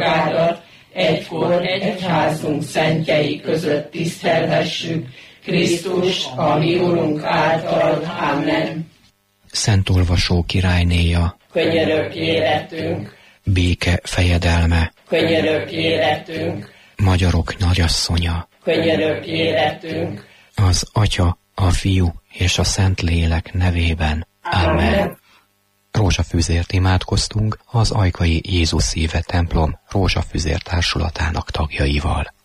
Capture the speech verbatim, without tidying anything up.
munkádat egykor egyházunk szentjei között tisztelhessük, Krisztus, a mi Urunk által. Amen. Szent olvasó királynéja, Könyörög életünk, béke fejedelme, könyörög életünk, magyarok nagyasszonya, könyörög életünk, az Atya, a Fiú és a Szentlélek nevében. Amen. Rózsafüzért imádkoztunk az Ajkai Jézus Szíve templom rózsafüzér társulatának tagjaival.